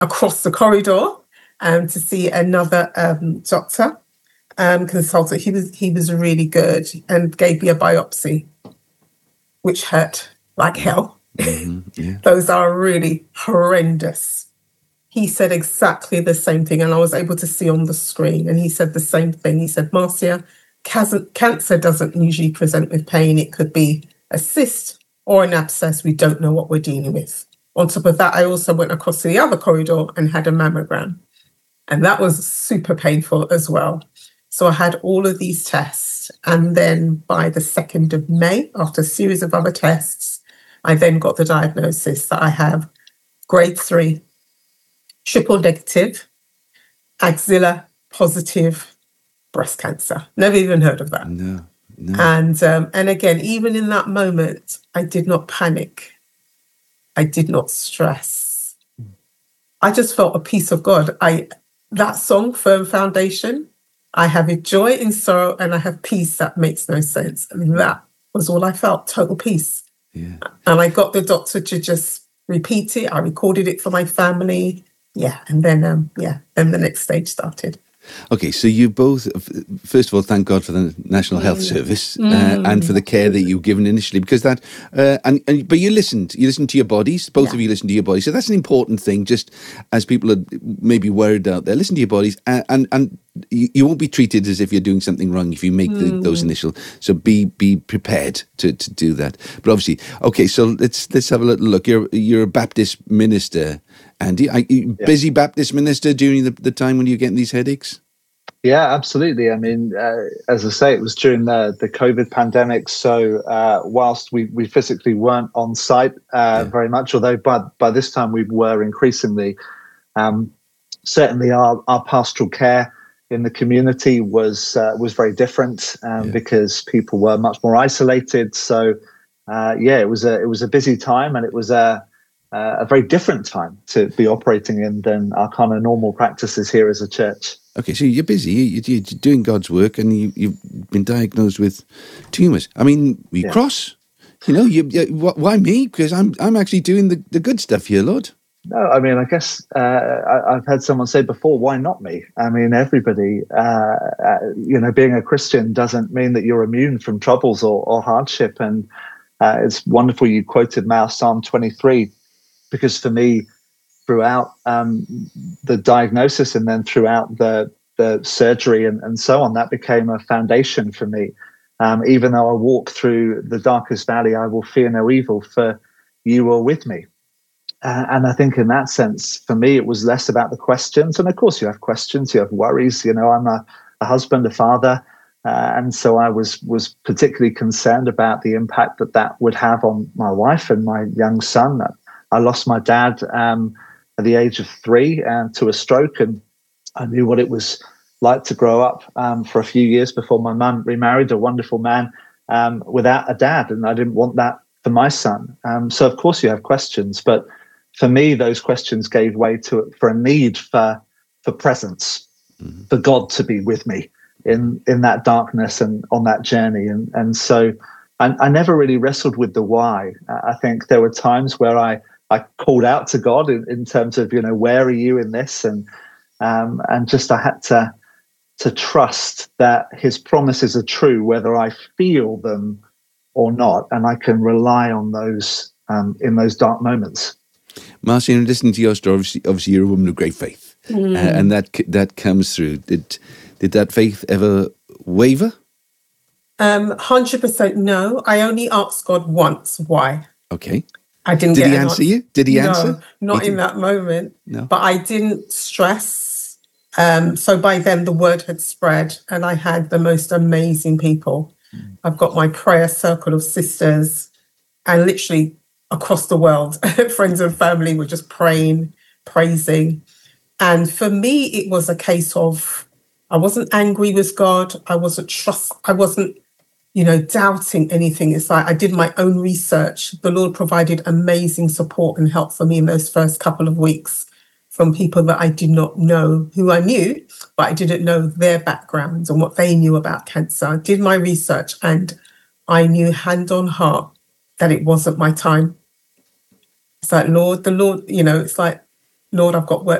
across the corridor to see another doctor, consultant. He was really good and gave me a biopsy, which hurt like hell. Yeah. Those are really horrendous. He said exactly the same thing, and I was able to see on the screen, and he said the same thing. He said, Marcia, cancer doesn't usually present with pain. It could be a cyst or an abscess. We don't know what we're dealing with. On top of that, I also went across to the other corridor and had a mammogram, and that was super painful as well. So I had all of these tests, and then by the 2nd of May, after a series of other tests, I then got the diagnosis that I have grade 3, triple negative, axilla positive breast cancer. Never even heard of that. No. And again, even in that moment, I did not panic. I did not stress. I just felt a peace of God. That song, Firm Foundation, I have a joy in sorrow and I have peace that makes no sense. And that was all I felt, total peace. Yeah. And I got the doctor to just repeat it. I recorded it for my family. Yeah. And then, then the next stage started. Okay, so you both, first of all, thank God for the National Health Service and for the care that you've given initially, because that, but you listened to your bodies, both of you listened to your bodies. So that's an important thing, just as people are maybe worried out there, listen to your bodies and you won't be treated as if you're doing something wrong if you make those initial, so be prepared to do that. But obviously, okay, so let's have a little look. You're a Baptist minister, Andy. Busy Baptist minister during the time when you're getting these headaches? Yeah, absolutely. I mean, as I say, it was during the COVID pandemic. So whilst we physically weren't on site very much, although by this time we were increasingly, certainly our pastoral care in the community was very different because people were much more isolated. So it was a busy time, and it was a very different time to be operating in than our kind of normal practices here as a church. Okay, so you're busy, you're doing God's work, and you've been diagnosed with tumours. I mean, we cross. You know, why me? Because I'm actually doing the good stuff here, Lord. No, I mean, I guess I've had someone say before, why not me? I mean, everybody, being a Christian doesn't mean that you're immune from troubles or hardship. And it's wonderful you quoted Psalm 23, because for me, throughout the diagnosis and then throughout the surgery and so on, that became a foundation for me. Even though I walk through the darkest valley, I will fear no evil, for you are with me. And I think in that sense, for me, it was less about the questions. And of course, you have questions, you have worries. You know, I'm a husband, a father. And so I was particularly concerned about the impact that would have on my wife and my young son. I lost my dad at the age of 3 to a stroke, and I knew what it was like to grow up for a few years before my mum remarried a wonderful man without a dad, and I didn't want that for my son. So of course you have questions, but for me those questions gave way for a need for presence, for God to be with me in that darkness and on that journey, and so I never really wrestled with the why. I think there were times where I called out to God in terms of, where are you in this? And just I had to trust that his promises are true, whether I feel them or not. And I can rely on those in those dark moments. Marcia, listening to your story, obviously you're a woman of great faith. And that comes through. Did that faith ever waver? 100% no. I only asked God once why. Okay. I didn't Did get he an answer you? Did he answer? Not in that moment. No. But I didn't stress. So by then the word had spread and I had the most amazing people. I've got my prayer circle of sisters, and literally across the world, friends and family were just praying, praising. And for me, it was a case of, I wasn't angry with God. I wasn't doubting anything. It's like I did my own research. The Lord provided amazing support and help for me in those first couple of weeks from people that I did not know, who I knew, but I didn't know their backgrounds and what they knew about cancer. I did my research and I knew hand on heart that it wasn't my time. It's like, the Lord, it's like Lord, I've got work